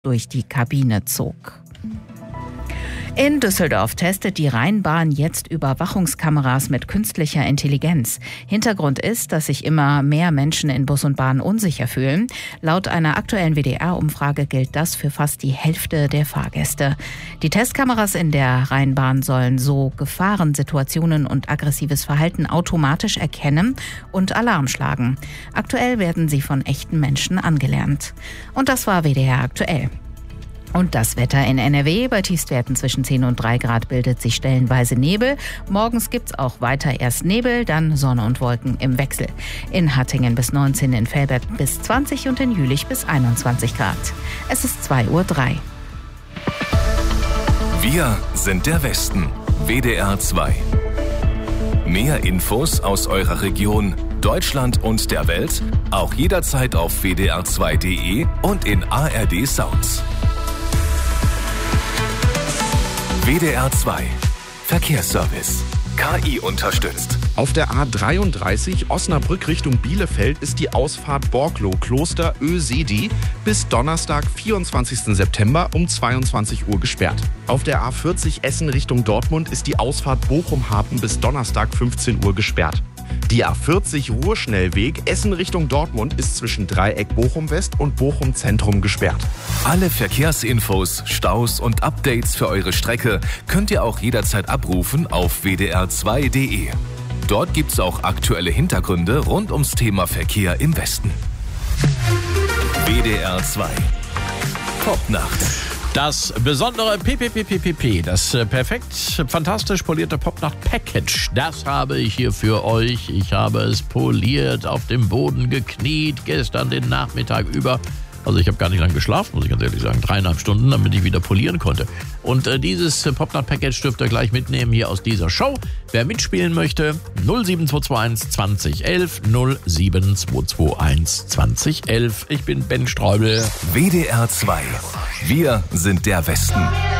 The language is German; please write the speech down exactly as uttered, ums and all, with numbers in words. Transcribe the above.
durch die Kabine zog. In Düsseldorf testet die Rheinbahn jetzt Überwachungskameras mit künstlicher Intelligenz. Hintergrund ist, dass sich immer mehr Menschen in Bus und Bahn unsicher fühlen. Laut einer aktuellen W D R-Umfrage gilt das für fast die Hälfte der Fahrgäste. Die Testkameras in der Rheinbahn sollen so Gefahrensituationen und aggressives Verhalten automatisch erkennen und Alarm schlagen. Aktuell werden sie von echten Menschen angelernt. Und das war W D R aktuell. Und das Wetter in N R W. Bei Tiefstwerten zwischen zehn und drei Grad bildet sich stellenweise Nebel. Morgens gibt's auch weiter erst Nebel, dann Sonne und Wolken im Wechsel. In Hattingen bis neunzehn, in Velbert bis zwanzig und in Jülich bis einundzwanzig Grad. Es ist zwei Uhr drei. Wir sind der Westen. W D R zwei. Mehr Infos aus eurer Region, Deutschland und der Welt auch jederzeit auf w d r zwei punkt d e und in A R D Sounds. W D R zwei Verkehrsservice. K I unterstützt. Auf der A dreiunddreißig Osnabrück Richtung Bielefeld ist die Ausfahrt Borglo-Kloster Ösedi bis Donnerstag, vierundzwanzigsten September um zweiundzwanzig Uhr gesperrt. Auf der A vierzig Essen Richtung Dortmund ist die Ausfahrt Bochum-Hafen bis Donnerstag, fünfzehn Uhr gesperrt. Die A vierzig Ruhrschnellweg Essen Richtung Dortmund ist zwischen Dreieck Bochum-West und Bochum-Zentrum gesperrt. Alle Verkehrsinfos, Staus und Updates für eure Strecke könnt ihr auch jederzeit abrufen auf w d r zwei punkt d e. Dort gibt's auch aktuelle Hintergründe rund ums Thema Verkehr im Westen. W D R zwei Popnacht. Das besondere P P P P P P, das perfekt, fantastisch polierte Popnacht-Package, das habe ich hier für euch. Ich habe es poliert, auf dem Boden gekniet, gestern den Nachmittag über. Also ich habe gar nicht lange geschlafen, muss ich ganz ehrlich sagen. Dreieinhalb Stunden, damit ich wieder polieren konnte. Und äh, dieses äh, Popnacht-Package dürft ihr gleich mitnehmen hier aus dieser Show. Wer mitspielen möchte, null sieben zwei zwei eins zwanzig elf, null sieben zwei zwei eins zwanzig elf. Ich bin Ben Streubel. W D R zwei. Wir sind der Westen.